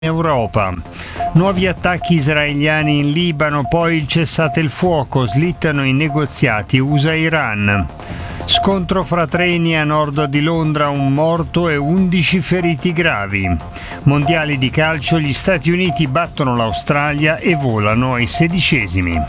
Europa. Nuovi attacchi israeliani in Libano, poi il cessate il fuoco, slittano i negoziati USA-Iran. Scontro fra treni a nord di Londra, un morto e 11 feriti gravi. Mondiali di calcio, gli Stati Uniti battono l'Australia e volano ai 16esimi.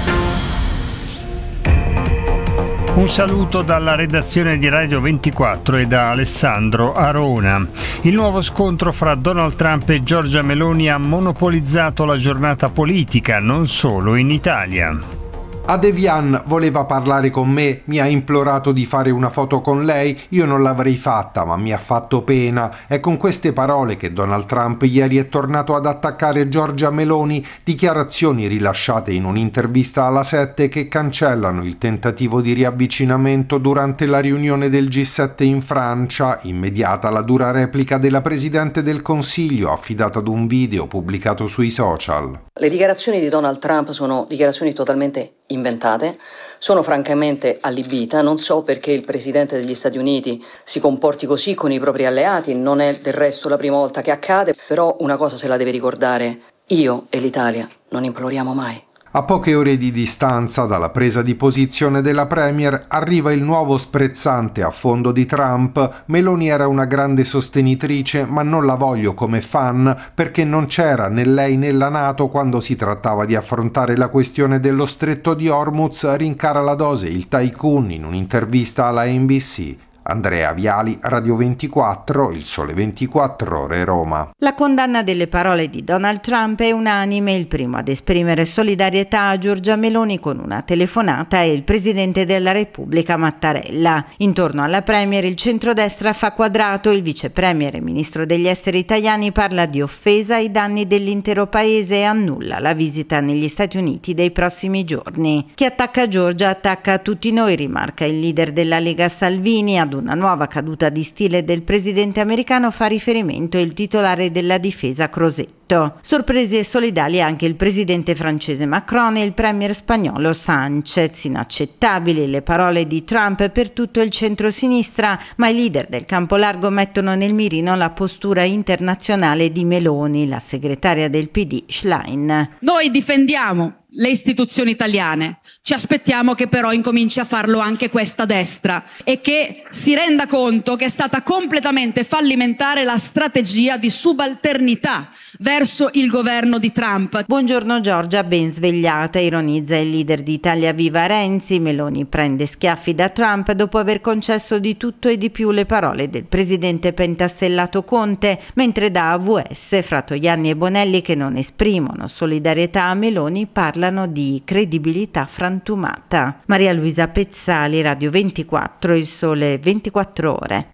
Un saluto dalla redazione di Radio 24 e da Alessandro Arona. Il nuovo scontro fra Donald Trump e Giorgia Meloni ha monopolizzato la giornata politica, non solo in Italia. Ad Evian voleva parlare con me, mi ha implorato di fare una foto con lei, io non l'avrei fatta, ma mi ha fatto pena. È con queste parole che Donald Trump ieri è tornato ad attaccare Giorgia Meloni, dichiarazioni rilasciate in un'intervista alla 7 che cancellano il tentativo di riavvicinamento durante la riunione del G7 in Francia, immediata la dura replica della Presidente del Consiglio affidata ad un video pubblicato sui social. Le dichiarazioni di Donald Trump sono dichiarazioni totalmente inventate, sono francamente allibita, non so perché il Presidente degli Stati Uniti si comporti così con i propri alleati, non è del resto la prima volta che accade, però una cosa se la deve ricordare, io e l'Italia non imploriamo mai. A poche ore di distanza dalla presa di posizione della Premier arriva il nuovo sprezzante affondo di Trump. Meloni era una grande sostenitrice, ma non la voglio come fan perché non c'era né lei né la NATO quando si trattava di affrontare la questione dello stretto di Hormuz, rincara la dose il tycoon in un'intervista alla NBC. Andrea Viali, Radio 24, Il Sole 24 Ore, Roma. La condanna delle parole di Donald Trump è unanime. Il primo ad esprimere solidarietà a Giorgia Meloni con una telefonata è il Presidente della Repubblica Mattarella. Intorno alla Premier il centrodestra fa quadrato. Il Vice Premier e Ministro degli Esteri italiani parla di offesa ai danni dell'intero paese e annulla la visita negli Stati Uniti dei prossimi giorni. Chi attacca Giorgia attacca tutti noi, rimarca il leader della Lega Salvini. Ad una nuova caduta di stile del presidente americano fa riferimento il titolare della difesa Crosetto. Sorpresi e solidali anche il presidente francese Macron e il premier spagnolo Sanchez. Inaccettabili le parole di Trump per tutto il centro-sinistra, ma i leader del campo largo mettono nel mirino la postura internazionale di Meloni, la segretaria del PD Schlein. Noi difendiamo le istituzioni italiane, ci aspettiamo che però incominci a farlo anche questa destra e che si renda conto che è stata completamente fallimentare la strategia di subalternità verso il governo di Trump. Buongiorno Giorgia, ben svegliata, ironizza il leader di Italia Viva Renzi. Meloni prende schiaffi da Trump dopo aver concesso di tutto e di più le parole del presidente pentastellato Conte, mentre da AVS Fratoianni e Bonelli, che non esprimono solidarietà a Meloni, parlano di credibilità frantumata. Maria Luisa Pezzali, Radio 24, Il Sole 24 Ore.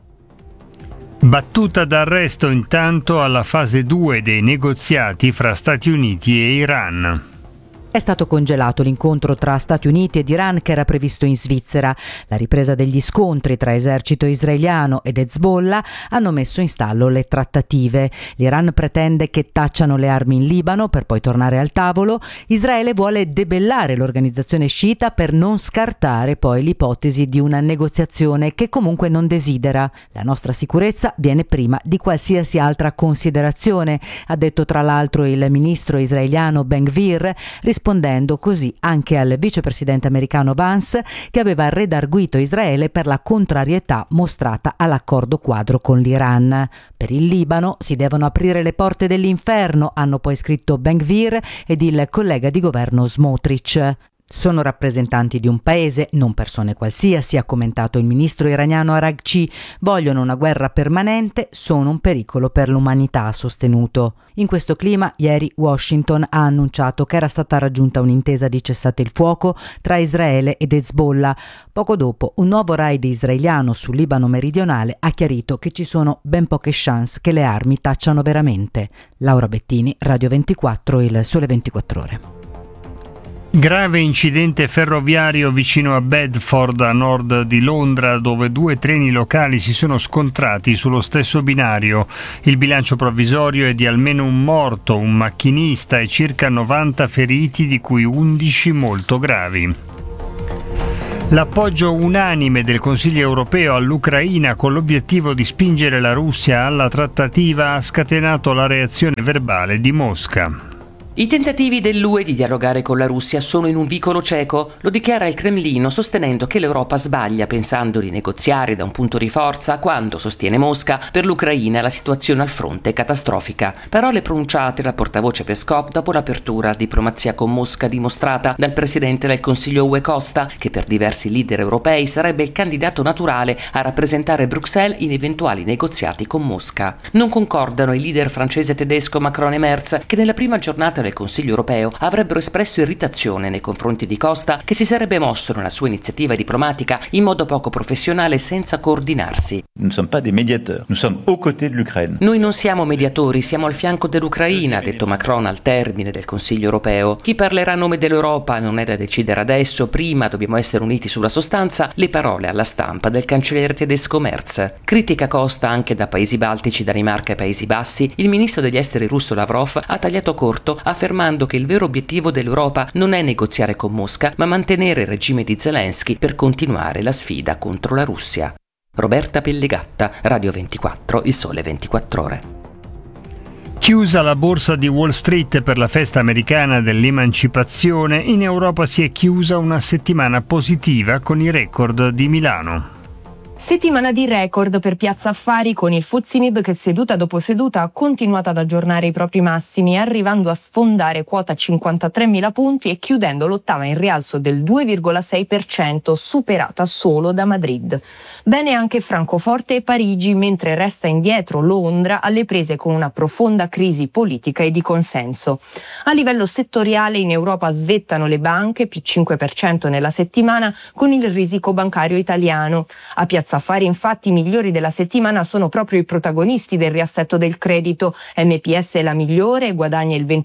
Battuta d'arresto intanto alla fase 2 dei negoziati fra Stati Uniti e Iran. È stato congelato l'incontro tra Stati Uniti ed Iran che era previsto in Svizzera. La ripresa degli scontri tra esercito israeliano ed Hezbollah hanno messo in stallo le trattative. L'Iran pretende che tacciano le armi in Libano per poi tornare al tavolo. Israele vuole debellare l'organizzazione sciita per non scartare poi l'ipotesi di una negoziazione che comunque non desidera. La nostra sicurezza viene prima di qualsiasi altra considerazione, ha detto tra l'altro il ministro israeliano Ben-Gvir, rispondendo così anche al vicepresidente americano Vance, che aveva redarguito Israele per la contrarietà mostrata all'accordo quadro con l'Iran. Per il Libano si devono aprire le porte dell'inferno, hanno poi scritto Ben-Gvir ed il collega di governo Smotrich. Sono rappresentanti di un paese, non persone qualsiasi, ha commentato il ministro iraniano Araghchi. Vogliono una guerra permanente, sono un pericolo per l'umanità, ha sostenuto. In questo clima, ieri Washington ha annunciato che era stata raggiunta un'intesa di cessate il fuoco tra Israele ed Hezbollah. Poco dopo, un nuovo raid israeliano sul Libano meridionale ha chiarito che ci sono ben poche chance che le armi tacciano veramente. Laura Bettini, Radio 24, Il Sole 24 Ore. Grave incidente ferroviario vicino a Bedford, a nord di Londra, dove due treni locali si sono scontrati sullo stesso binario. Il bilancio provvisorio è di almeno un morto, un macchinista e circa 90 feriti, di cui 11 molto gravi. L'appoggio unanime del Consiglio europeo all'Ucraina con l'obiettivo di spingere la Russia alla trattativa ha scatenato la reazione verbale di Mosca. I tentativi dell'UE di dialogare con la Russia sono in un vicolo cieco, lo dichiara il Cremlino sostenendo che l'Europa sbaglia pensando di negoziare da un punto di forza quando, sostiene Mosca, per l'Ucraina la situazione al fronte è catastrofica. Parole pronunciate dal portavoce Peskov dopo l'apertura a diplomazia con Mosca dimostrata dal presidente del Consiglio UE Costa, che per diversi leader europei sarebbe il candidato naturale a rappresentare Bruxelles in eventuali negoziati con Mosca. Non concordano i leader francese e tedesco Macron e Merz, che nella prima giornata del Consiglio europeo avrebbero espresso irritazione nei confronti di Costa, che si sarebbe mosso nella sua iniziativa diplomatica in modo poco professionale e senza coordinarsi. Noi non siamo mediatori, siamo al fianco dell'Ucraina, ha detto Macron al termine del Consiglio europeo. Chi parlerà a nome dell'Europa non è da decidere adesso, prima dobbiamo essere uniti sulla sostanza, le parole alla stampa del cancelliere tedesco Merz. Critica Costa anche da Paesi Baltici, Danimarca e Paesi Bassi, il ministro degli esteri russo Lavrov ha tagliato corto affermando che il vero obiettivo dell'Europa non è negoziare con Mosca, ma mantenere il regime di Zelensky per continuare la sfida contro la Russia. Roberta Pellegatta, Radio 24, Il Sole 24 Ore. Chiusa la borsa di Wall Street per la festa americana dell'emancipazione, in Europa si è chiusa una settimana positiva con i record di Milano. Settimana di record per Piazza Affari con il FTSE MIB che seduta dopo seduta ha continuato ad aggiornare i propri massimi, arrivando a sfondare quota 53.000 punti e chiudendo l'ottava in rialzo del 2,6%, superata solo da Madrid. Bene anche Francoforte e Parigi, mentre resta indietro Londra alle prese con una profonda crisi politica e di consenso. A livello settoriale in Europa svettano le banche, più 5% nella settimana, con il risico bancario italiano. A Piazza Affari infatti i migliori della settimana sono proprio i protagonisti del riassetto del credito. MPS è la migliore, guadagna il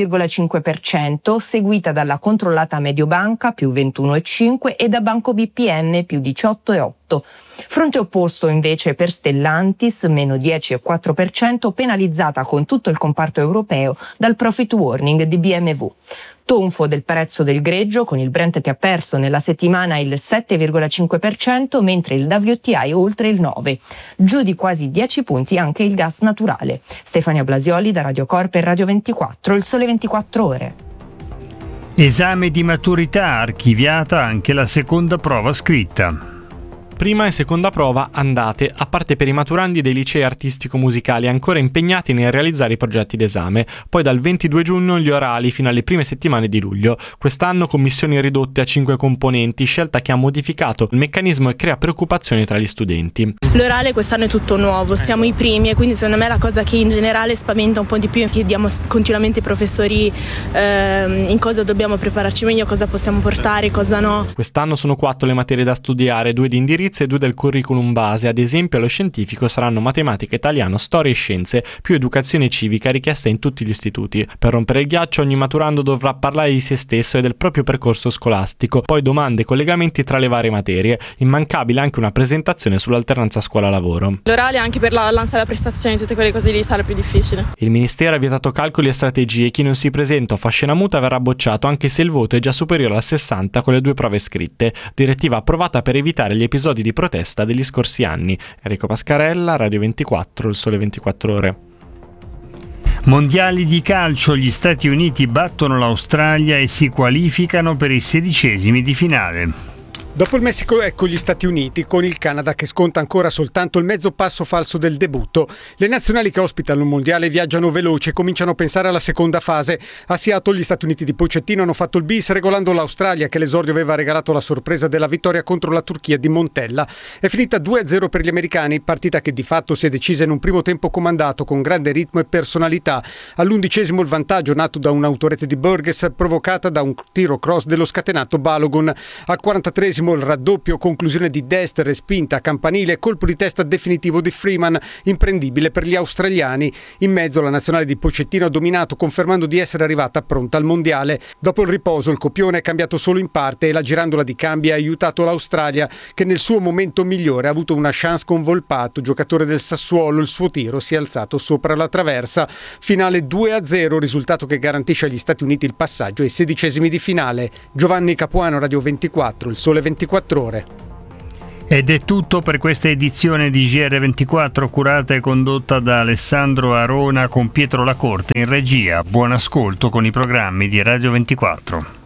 22,5%, seguita dalla controllata Mediobanca più 21,5% e da Banco BPM più 18,8%. Fronte opposto invece per Stellantis, meno 10,4%, penalizzata con tutto il comparto europeo dal profit warning di BMW. Tonfo del prezzo del greggio, con il Brent che ha perso nella settimana il 7,5%, mentre il WTI oltre il 9%. Giù di quasi 10 punti anche il gas naturale. Stefania Blasioli da Radio Corp e Radio 24, Il Sole 24 Ore. Esame di maturità, archiviata anche la seconda prova scritta. Prima e seconda prova andate, a parte per i maturandi dei licei artistico-musicali ancora impegnati nel realizzare i progetti d'esame, poi dal 22 giugno gli orali fino alle prime settimane di luglio. Quest'anno commissioni ridotte a 5 componenti, scelta che ha modificato il meccanismo e crea preoccupazioni tra gli studenti. L'orale quest'anno è tutto nuovo, siamo i primi e quindi secondo me la cosa che in generale spaventa un po' di più, chiediamo continuamente ai professori in cosa dobbiamo prepararci meglio, cosa possiamo portare, cosa no. Quest'anno sono 4 le materie da studiare, 2 di indirizzo e 2 del curriculum base. Ad esempio allo scientifico saranno matematica, italiano, storia e scienze, più educazione civica richiesta in tutti gli istituti. Per rompere il ghiaccio ogni maturando dovrà parlare di se stesso e del proprio percorso scolastico, poi domande e collegamenti tra le varie materie. Immancabile anche una presentazione sull'alternanza scuola-lavoro. L'orale anche per l'ansia alla prestazione, tutte quelle cose lì sarà più difficile. Il Ministero ha vietato calcoli e strategie, chi non si presenta o fa scena muta verrà bocciato anche se il voto è già superiore al 60 con le 2 prove scritte. Direttiva approvata per evitare gli episodi di protesta degli scorsi anni. Enrico Pascarella, Radio 24, Il Sole 24 Ore. Mondiali di calcio, gli Stati Uniti battono l'Australia e si qualificano per i 16esimi di finale. Dopo il Messico ecco gli Stati Uniti, con il Canada che sconta ancora soltanto il mezzo passo falso del debutto. Le nazionali che ospitano il mondiale viaggiano veloci e cominciano a pensare alla seconda fase. A Seattle gli Stati Uniti di Pochettino hanno fatto il bis regolando l'Australia, che l'esordio aveva regalato la sorpresa della vittoria contro la Turchia di Montella. È finita 2-0 per gli americani, partita che di fatto si è decisa in un primo tempo comandato con grande ritmo e personalità. All'11° il vantaggio nato da un'autorete di Burgess provocata da un tiro cross dello scatenato Balogun. Al 43° il raddoppio, conclusione di Dest, respinta a campanile, colpo di testa definitivo di Freeman, imprendibile per gli australiani. In mezzo la nazionale di Pochettino ha dominato, confermando di essere arrivata pronta al mondiale. Dopo il riposo il copione è cambiato solo in parte e la girandola di cambi ha aiutato l'Australia, che nel suo momento migliore ha avuto una chance con Volpato, giocatore del Sassuolo. Il suo tiro si è alzato sopra la traversa. Finale 2-0, risultato che garantisce agli Stati Uniti il passaggio ai 16esimi di finale. Giovanni Capuano, Radio 24, Il Sole 24 24 ore. Ed è tutto per questa edizione di GR24, curata e condotta da Alessandro Arona con Pietro Lacorte in regia. Buon ascolto con i programmi di Radio 24.